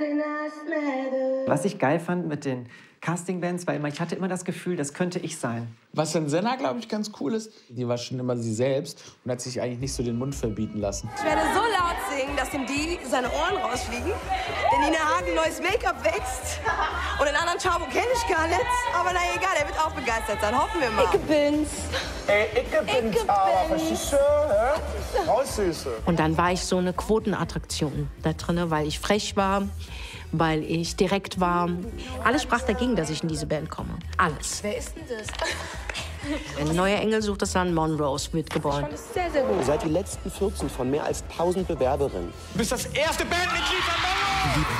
Was ich geil fand mit den Castingbands, weil ich hatte immer das Gefühl, das könnte ich sein. Was an Senna, glaube ich, ganz cool ist, die war schon immer sie selbst und hat sich eigentlich nicht so den Mund verbieten lassen. Ich werde so laut singen, dass dem die seine Ohren rausfliegen, denn Nina Hagen neues Make-up wächst und den anderen Chavo kenne ich gar nicht. Aber na egal, er wird auch begeistert sein, hoffen wir mal. Ich bin's. Ey, ich bin's aber, verstehst du? Hä? Raus, Süße. Und dann war ich so eine Quotenattraktion da drin, weil ich frech war, weil ich direkt war. Alles sprach dagegen, dass ich in diese Band komme. Alles. Wer ist denn das? Ein neuer Engel sucht das Land Monrose wird geboren. Das ist sehr, sehr gut. Ihr seid die letzten 14 von mehr als 1000 Bewerberinnen. Du bist das erste Bandmitglied von Monrose!